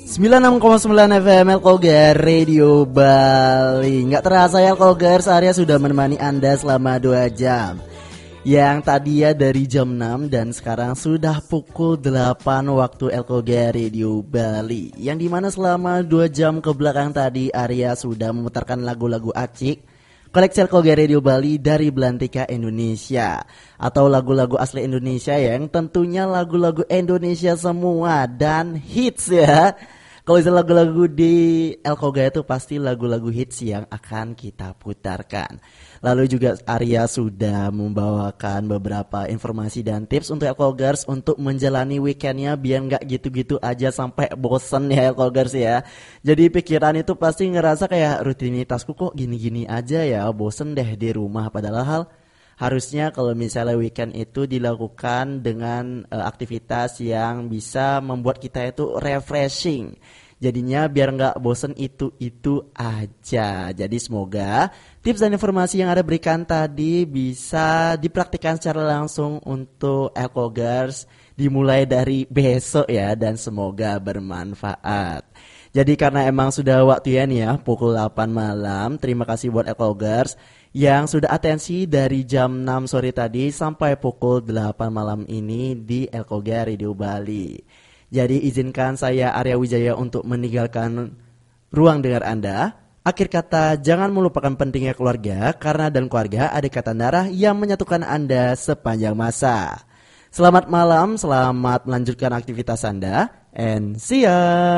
96,9 FM Elkogar Radio Bali. Nggak terasa ya Elkogar, Arya sudah menemani Anda selama 2 jam. Yang tadi ya dari jam 6 dan sekarang sudah pukul 8 waktu Elkogar Radio Bali. Yang dimana selama 2 jam ke belakang tadi Arya sudah memutarkan lagu-lagu acik koleksi Elkogar Radio Bali dari Belantika Indonesia, atau lagu-lagu asli Indonesia yang tentunya lagu-lagu Indonesia semua dan hits ya. Kalau misalnya lagu-lagu di Elkogar itu pasti lagu-lagu hits yang akan kita putarkan. Lalu juga Arya sudah membawakan beberapa informasi dan tips untuk Elkogars untuk menjalani weekendnya biar nggak gitu-gitu aja sampai bosen ya Elkogars ya. Jadi pikiran itu pasti ngerasa kayak rutinitasku kok gini-gini aja ya, bosen deh di rumah. Padahal harusnya kalau misalnya weekend itu dilakukan dengan aktivitas yang bisa membuat kita itu refreshing. Jadinya biar nggak bosen itu aja. Jadi semoga tips dan informasi yang ada berikan tadi bisa dipraktikkan secara langsung untuk Elkogars dimulai dari besok ya, dan semoga bermanfaat. Jadi karena emang sudah waktunya nih ya pukul 8 malam. Terima kasih buat Elkogars yang sudah atensi dari jam 6 sore tadi sampai pukul 8 malam ini di Elkogar Radio Bali. Jadi izinkan saya Arya Wijaya untuk meninggalkan ruang dengar Anda. Akhir kata, jangan melupakan pentingnya keluarga, karena dan keluarga ada ikatan darah yang menyatukan Anda sepanjang masa. Selamat malam, selamat melanjutkan aktivitas Anda, and see ya.